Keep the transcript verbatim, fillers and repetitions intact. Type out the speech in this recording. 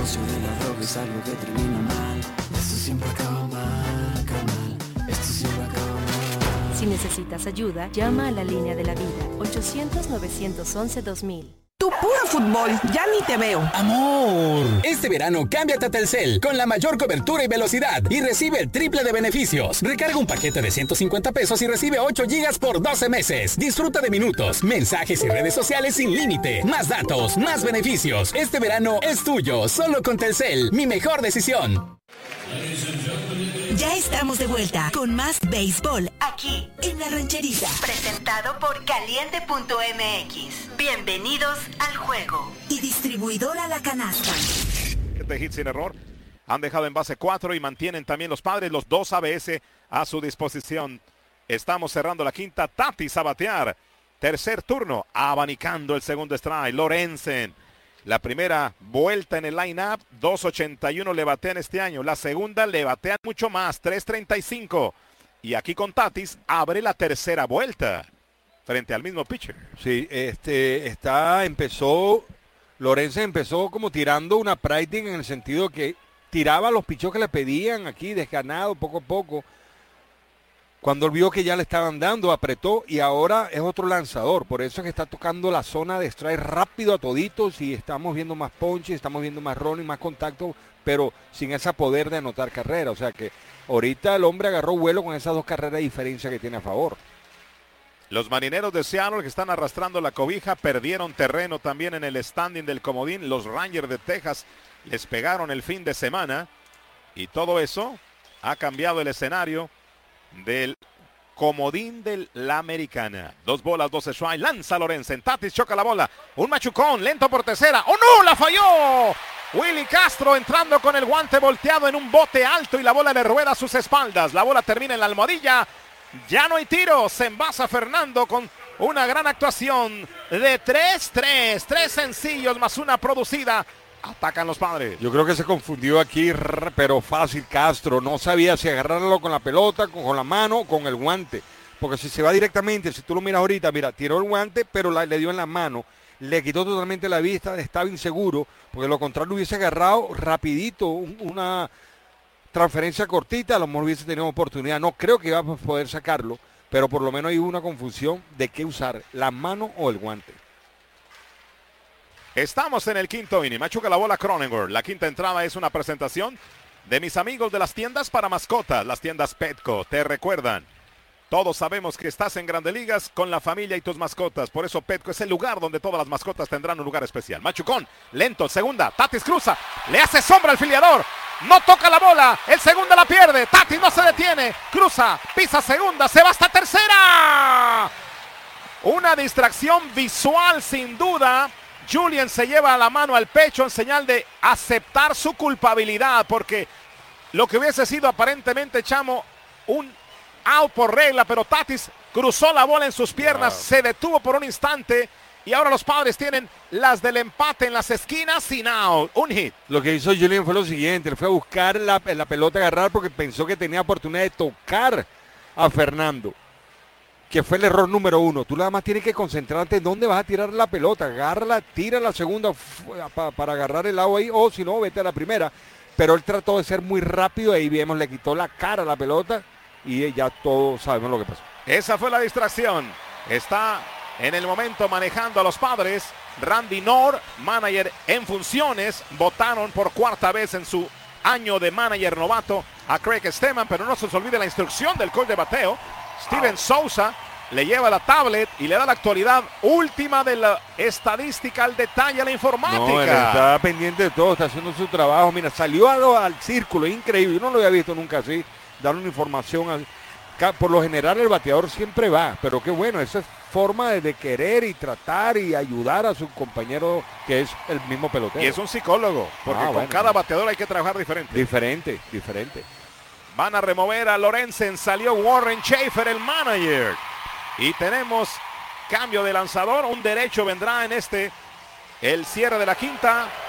negocio de la droga es algo que termina mal. Esto siempre acaba mal, carnal. Esto siempre acaba mal. Si necesitas ayuda, llama a la línea de la vida, ochocientos, novecientos once, dos mil. Tu puro fútbol, ya ni te veo. Amor, este verano cámbiate a Telcel con la mayor cobertura y velocidad y recibe el triple de beneficios. Recarga un paquete de ciento cincuenta pesos y recibe ocho gigas por doce meses. Disfruta de minutos, mensajes y redes sociales sin límite. Más datos, más beneficios. Este verano es tuyo, solo con Telcel, mi mejor decisión. Ya estamos de vuelta con más béisbol aquí en La Rancherita. Presentado por caliente punto m x. Bienvenidos al juego. Y distribuidora La Canasta. Este hit sin error. Han dejado en base cuatro y mantienen también los Padres los dos A B S a su disposición. Estamos cerrando la quinta. Tatis a batear. Tercer turno. Abanicando el segundo strike. Lorenzen. La primera vuelta en el line-up, dos ochenta y uno le batean este año. La segunda le batean mucho más, tres treinta y cinco. Y aquí con Tatis abre la tercera vuelta frente al mismo pitcher. Sí, este, está, empezó, Lorenzen empezó como tirando una práctica en el sentido que tiraba los pichos que le pedían aquí, desganado poco a poco. Cuando él vio que ya le estaban dando, apretó y ahora es otro lanzador. Por eso es que está tocando la zona de strike rápido a toditos y estamos viendo más ponches, estamos viendo más rolling, más contacto, pero sin ese poder de anotar carrera. O sea que ahorita el hombre agarró vuelo con esas dos carreras de diferencia que tiene a favor. Los Marineros de Seattle, que están arrastrando la cobija, perdieron terreno también en el standing del comodín. Los Rangers de Texas les pegaron el fin de semana y todo eso ha cambiado el escenario del comodín de la Americana. Dos bolas, dos strikes, lanza Lorenzen, Tatis choca la bola, un machucón, lento por tercera, ¡oh no! ¡La falló! Willy Castro entrando con el guante volteado en un bote alto y la bola le rueda a sus espaldas. La bola termina en la almohadilla, ya no hay tiro, se envasa Fernando con una gran actuación de tres tres, tres sencillos más una producida. Atacan los Padres. Yo creo que se confundió aquí, pero fácil Castro. No sabía si agarrarlo con la pelota, con, con la mano o con el guante. Porque si se va directamente, si tú lo miras ahorita, mira, tiró el guante, pero la, le dio en la mano. Le quitó totalmente la vista, estaba inseguro, porque lo contrario hubiese agarrado rapidito un, una transferencia cortita, a lo mejor hubiese tenido oportunidad. No creo que iba a poder sacarlo, pero por lo menos hay una confusión de qué usar, la mano o el guante. Estamos en el quinto inning. Machuca la bola Cronenworth. La quinta entrada es una presentación de mis amigos de las tiendas para mascotas, las tiendas Petco. Te recuerdan, todos sabemos que estás en Grandes Ligas con la familia y tus mascotas. Por eso Petco es el lugar donde todas las mascotas tendrán un lugar especial. Machucón, lento, segunda. Tatis cruza, le hace sombra al filiador. No toca la bola, el segunda la pierde. Tatis no se detiene, cruza, pisa segunda, se va hasta tercera. Una distracción visual sin duda. Julien se lleva la mano al pecho en señal de aceptar su culpabilidad, porque lo que hubiese sido aparentemente, Chamo, un out por regla, pero Tatis cruzó la bola en sus piernas, wow. Se detuvo por un instante y ahora los Padres tienen las del empate en las esquinas sin out, un hit. Lo que hizo Julien fue lo siguiente, él fue a buscar la, la pelota, agarrar porque pensó que tenía oportunidad de tocar a Fernando, que fue el error número uno. Tú nada más tienes que concentrarte en dónde vas a tirar la pelota. Agárrala, tira la segunda para, para agarrar el lado ahí, o si no, vete a la primera. Pero él trató de ser muy rápido, ahí vemos, le quitó la cara a la pelota y ya todos sabemos lo que pasó. Esa fue la distracción. Está en el momento manejando a los Padres Randy Knorr, manager en funciones. Votaron por cuarta vez en su año de manager novato a Craig Stemman, pero no se os olvide la instrucción del coach de bateo. Steven wow. Souza le lleva la tablet y le da la actualidad última de la estadística, al detalle, a la informática. No, él está pendiente de todo, está haciendo su trabajo. Mira, salió a, al círculo, increíble. Yo no lo había visto nunca así, dar una información. A, por lo general el bateador siempre va, pero qué bueno, esa es forma de, de querer y tratar y ayudar a su compañero que es el mismo pelotero. Y es un psicólogo, porque ah, con bueno, cada bateador hay que trabajar diferente. Diferente, diferente. Van a remover a Lorenzen, salió Warren Schaefer, el manager. Y tenemos cambio de lanzador, un derecho vendrá en este, el cierre de la quinta.